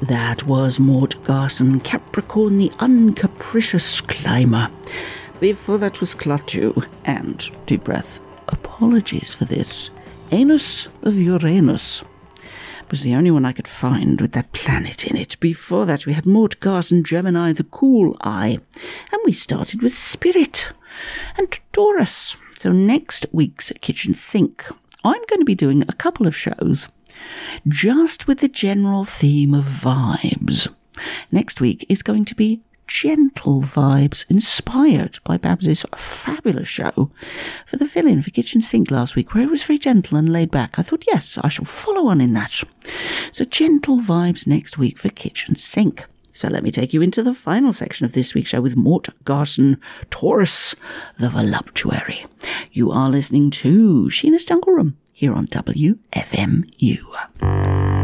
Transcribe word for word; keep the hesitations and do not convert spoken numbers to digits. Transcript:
That was Mort Garson, Capricorn, the Uncapricious Climber. Before that was Klaatu, and, deep breath, apologies for this, Anus of Uranus. Was the only one I could find with that planet in it. Before that we had Mort Garson, Gemini, the Cool Eye. And we started with Spirit and Taurus. So next week's Kitchen Sink, I'm going to be doing a couple of shows just with the general theme of vibes. Next week is going to be gentle vibes, inspired by Babs's fabulous show for the fill-in for Kitchen Sink last week, where it was very gentle and laid back. I thought, yes, I shall follow on in that. So gentle vibes next week for Kitchen Sink. So let me take you into the final section of this week's show with Mort Garson, Taurus, the voluptuary. You are listening to Sheena's Jungle Room here on W F M U.